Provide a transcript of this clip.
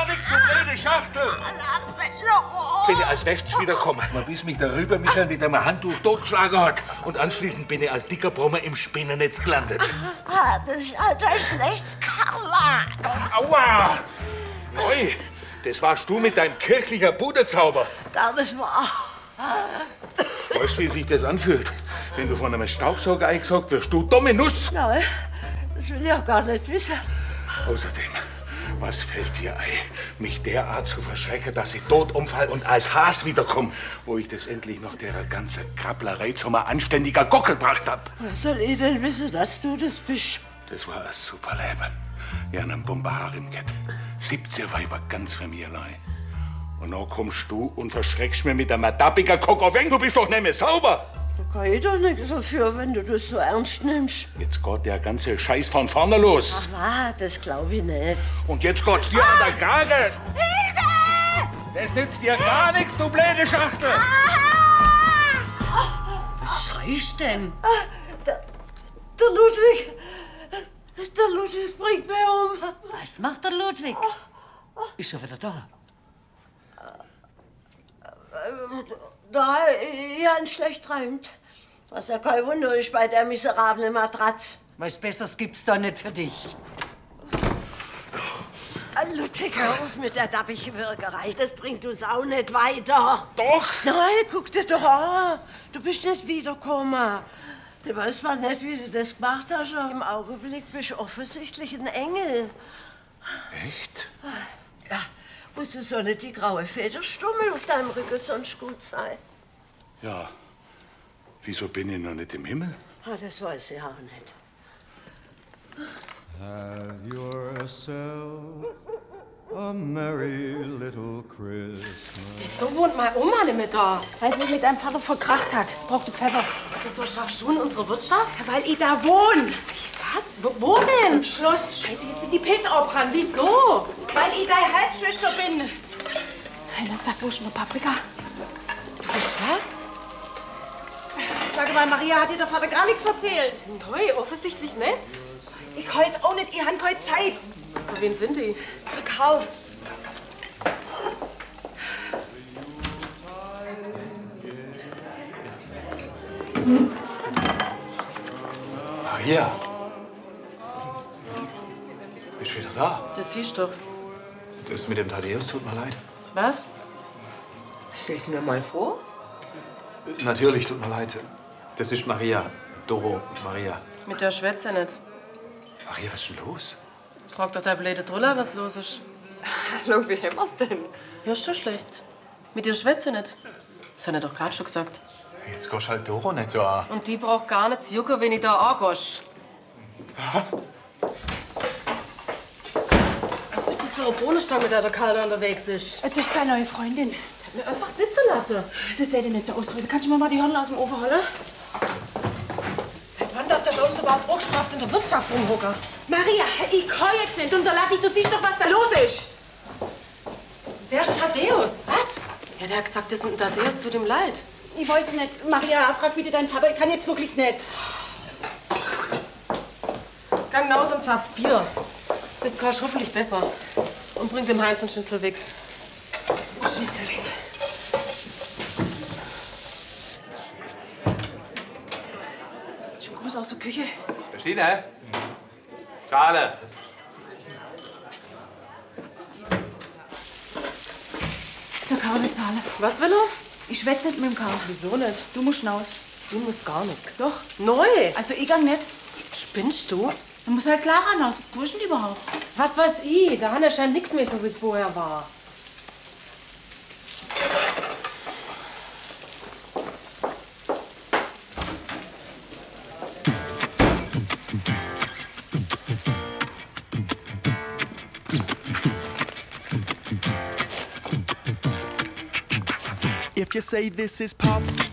gar nichts, du blöde Schachtel. Lass mich los. Bin ich als rechts wiedergekommen, bis mich der Rübermichael mit einem Handtuch totgeschlagen hat. Und anschließend bin ich als dicker Brummer im Spinnennetz gelandet. Ah, das alter Schlechtskarla. Aua! Neu, das warst du mit deinem kirchlicher Budezauber. Gar nicht wahr. Weißt du, wie sich das anfühlt? Wenn du von einem Staubsauger eingesaugt wirst, du dumme Nuss! Nein, das will ich auch gar nicht wissen. Außerdem, was fällt dir ein, mich derart zu verschrecken, dass ich tot umfall und als Has wiederkomme, wo ich das endlich noch der ganze Krabblerei zum anständiger Gockel gebracht hab? Was soll ich denn wissen, dass du das bist? Das war ein super Leben. Ja, einen Bomberharimkett. 17 Weiber ganz für mich allein. Und dann kommst du und verschreckst mir mit einem tappiger Koko weg. Du bist doch nicht mehr sauber. Da kann ich doch nichts dafür, wenn du das so ernst nimmst. Jetzt geht der ganze Scheiß von vorne los. Aber das glaube ich nicht. Und jetzt geht's dir an der Krage. Hilfe! Das nützt dir gar nichts, du blöde Schachtel. Was schreist denn? Der Ludwig. Der Ludwig bringt mich um. Was macht der Ludwig? Ist er wieder da? Da, ich habe schlecht träumt. Was ja kein Wunder ist bei der miserablen Matratze. Was Besseres gibt's da nicht für dich. Ludwig, hör auf mit der dappigen Würgerei. Das bringt uns auch nicht weiter. Doch. Nein, guck dir doch an. Du bist nicht wiedergekommen. Ich weiß zwar nicht, wie du das gemacht hast, aber im Augenblick bist du offensichtlich ein Engel. Echt? Ja, wozu soll die graue Federstummel auf deinem Rücken sonst gut sein? Ja. Wieso bin ich noch nicht im Himmel? Ah, das weiß ich auch nicht. Have yourself a merry little Christmas. Wieso wohnt meine Oma nicht mehr da? Weil sie mit deinem Vater verkracht hat. Brauchte Pfeffer. Wieso schaffst du in unsere Wirtschaft? Ja, weil ich da wohne. Was? Wo denn? Im Schloss. Scheiße, jetzt sind die Pilze aufbrannt. Wieso? Weil ich deine Halbschwester bin. Heiland sagt, wo ist denn der Paprika? Du bist was? Sag mal, Maria, hat dir der Vater gar nichts erzählt? Neu, offensichtlich nicht. Ich kann jetzt auch nicht, ihr habt heute Zeit. Für wen sind die? Karl. Maria. Bist du wieder da? Das siehst du doch. Das mit dem Thaddäus tut mir leid. Was? Stellst du mir mal vor? Natürlich, tut mir leid. Das ist Maria. Doro, Maria. Mit der Schwätze nicht. Maria, was ist denn los? Frag doch der blöde Truller, was los ist. Hallo, wie haben wir's denn? Hörst du schlecht? Mit der Schwätze nicht. Das hat er doch gerade schon gesagt. Jetzt gehst halt Doro nicht so an. Und die braucht gar nicht zu jucken, wenn ich da angosch. Was ist das für eine Bohnenstange, mit der der Karl da unterwegs ist? Das ist deine neue Freundin. Hat mir einfach sitzen lassen. Das ist der nicht so ausdrücken. Kannst du mir mal die Hörner aus dem Ofen holen? Seit wann darf der bei uns überhaupt Bruchstraft in der Wirtschaft rumhocken? Maria, ich kann jetzt nicht. Unterlag dich, du siehst doch, was da los ist. Wer ist Thaddäus? Was? Ja, der hat gesagt, das mit dem Thaddäus tut ihm leid. Ich weiß es nicht. Maria, frag bitte deinen Vater. Ich kann jetzt wirklich nicht. Gang hinaus und zapf Bier. Das kannst hoffentlich besser. Und bring dem Heinz den Schnitzel weg. Schnitzel weg. Schon Gruß aus der Küche. Christine? Zahle. Der Karl will zahlen. Was will er? Ich schwätze nicht mit dem Karl. Wieso nicht? Du musst hinaus. Du musst gar nichts. Doch. Neu. Also ich gang nicht. Spinnst du? Dann muss halt Clara hinaus. Wo ist denn die überhaupt? Was weiß ich? Da hat er scheint nichts mehr so, wie es vorher war. If you say this is pop,